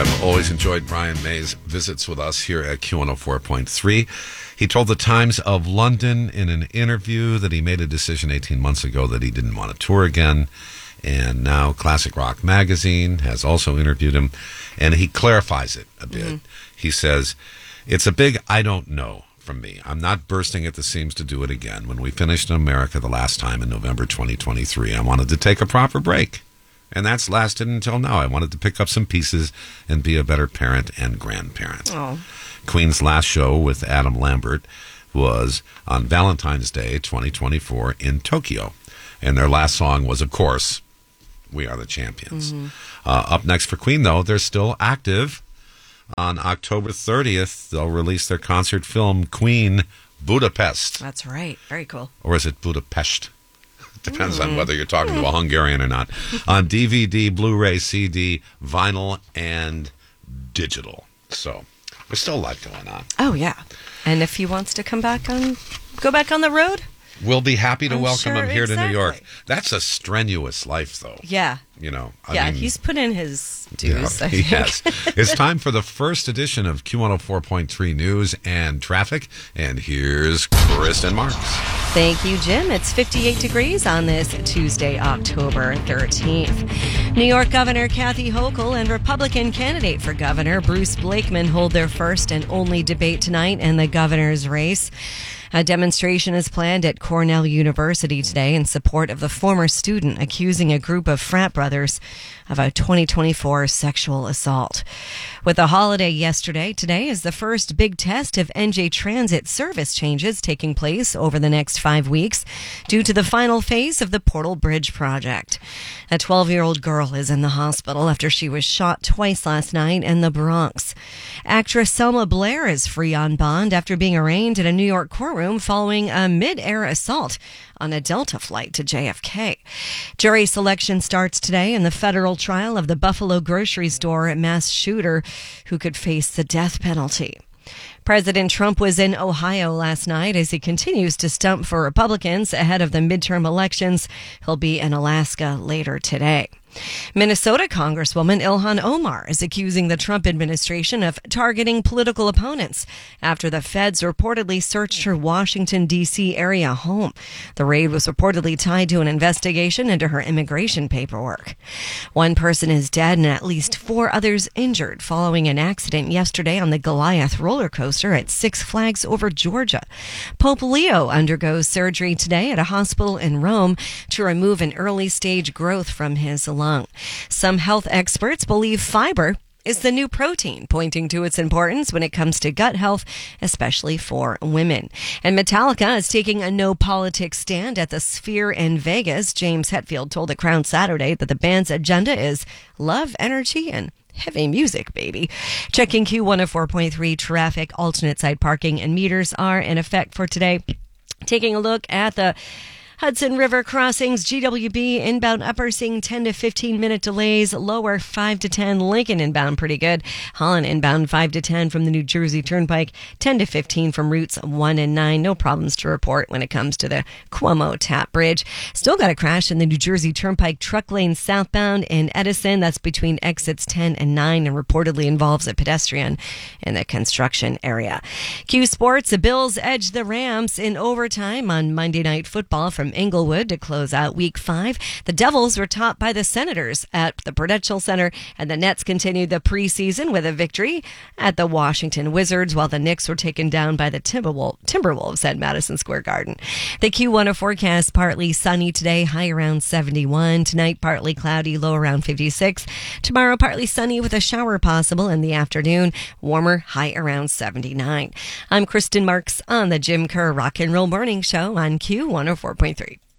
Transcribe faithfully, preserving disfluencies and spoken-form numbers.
I've always enjoyed Brian May's visits with us here at Q one oh four point three. He told the Times of London in an interview that he made a decision eighteen months ago that he didn't want to tour again. And now Classic Rock Magazine has also interviewed him, and he clarifies it a bit. Mm-hmm. He says, it's a big I don't know from me. I'm not bursting at the seams to do it again. When we finished in America the last time in November twenty twenty-three, I wanted to take a proper break. And that's lasted until now. I wanted to pick up some pieces and be a better parent and grandparent. Oh. Queen's last show with Adam Lambert was on Valentine's Day twenty twenty-four in Tokyo. And their last song was, of course, We Are the Champions. Mm-hmm. Uh, up next for Queen, though, they're still active. On October thirtieth, they'll release their concert film, Queen Budapest. That's right. Very cool. Or is it Budapest? Depends mm. on whether you're talking to a Hungarian or not. On D V D, Blu-ray, C D, vinyl, and digital. So there's still a lot going on. Oh, yeah. And if he wants to come back on, go back on the road, we'll be happy to I'm welcome sure, him here exactly. to New York. That's a strenuous life, though. Yeah. You know, I yeah, mean, he's put in his dues, yeah, I think. Yes. It's time for the first edition of Q one oh four point three News and Traffic. And here's Kristen Marks. Thank you, Jim. It's fifty-eight degrees on this Tuesday, October thirteenth. New York Governor Kathy Hochul and Republican candidate for governor Bruce Blakeman hold their first and only debate tonight in the governor's race. A demonstration is planned at Cornell University today in support of the former student accusing a group of frat brothers of a twenty twenty-four sexual assault. With the holiday yesterday, today is the first big test of N J Transit service changes taking place over the next five weeks due to the final phase of the Portal Bridge project. A twelve-year-old girl is in the hospital after she was shot twice last night in the Bronx. Actress Selma Blair is free on bond after being arraigned in a New York courtroom following a mid-air assault on a Delta flight to J F K. Jury selection starts today in the federal trial of the Buffalo grocery store mass shooter who could face the death penalty. President Trump was in Ohio last night as he continues to stump for Republicans ahead of the midterm elections. He'll be in Alaska later today. Minnesota Congresswoman Ilhan Omar is accusing the Trump administration of targeting political opponents after the feds reportedly searched her Washington, D C area home. The raid was reportedly tied to an investigation into her immigration paperwork. One person is dead and at least four others injured following an accident yesterday on the Goliath roller coaster at Six Flags over Georgia. Pope Leo undergoes surgery today at a hospital in Rome to remove an early-stage growth from his lung. Some health experts believe fiber is the new protein, pointing to its importance when it comes to gut health, especially for women. And Metallica is taking a no politics stand at the Sphere in Vegas. James Hetfield told the Crown Saturday that the band's agenda is love, energy, and heavy music, baby. Checking Q one oh four point three traffic, alternate side parking and meters are in effect for today. Taking a look at the Hudson River crossings, G W B inbound upper seeing ten to fifteen minute delays, lower five to ten, Lincoln inbound pretty good, Holland inbound five to ten from the New Jersey Turnpike, ten to fifteen from routes one and nine. No problems to report when it comes to the Cuomo Tap Bridge. Still got a crash in the New Jersey Turnpike truck lane southbound in Edison. That's between exits ten and nine and reportedly involves a pedestrian in the construction area. Q Sports, the Bills edge the Rams in overtime on Monday Night Football from Inglewood to close out week five. The Devils were topped by the Senators at the Prudential Center, and the Nets continued the preseason with a victory at the Washington Wizards, while the Knicks were taken down by the Timberwol- Timberwolves at Madison Square Garden. The Q one oh forecast, partly sunny today, high around seventy-one. Tonight, partly cloudy, low around fifty-six. Tomorrow, partly sunny with a shower possible in the afternoon, warmer, high around seventy-nine. I'm Kristen Marks on the Jim Kerr Rock and Roll Morning Show on Q one oh four point three.